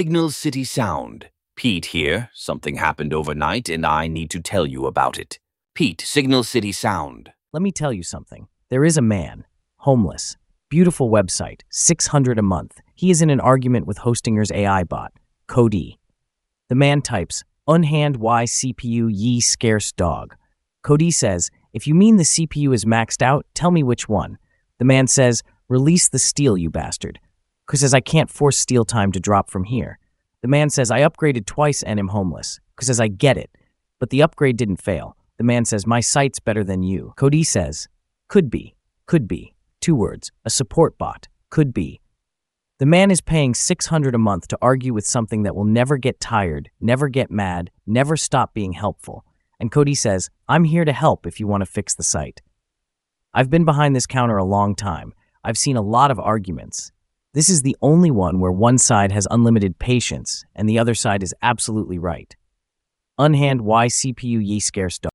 Signal City Sound. Pete here. Something happened overnight and I need to tell you about it. Pete, Signal City Sound. Let me tell you something. There is a man, homeless, beautiful website, $600 a month. He is in an argument with Hostinger's AI bot, Cody. The man types, unhand y CPU ye scarce dog. Cody says, if you mean the CPU is maxed out, tell me which one. The man says, release the steel, you bastard. Cause says I can't force steal time to drop from here. The man says, I upgraded twice and am homeless. Cause says I get it, but the upgrade didn't fail. The man says, my site's better than you. Cody says, could be, 2 words, a support bot, could be. The man is paying $600 a month to argue with something that will never get tired, never get mad, never stop being helpful. And Cody says, I'm here to help if you want to fix the site. I've been behind this counter a long time. I've seen a lot of arguments. This is the only one where one side has unlimited patience and the other side is absolutely right. Unhand y CPU ye scarce dog.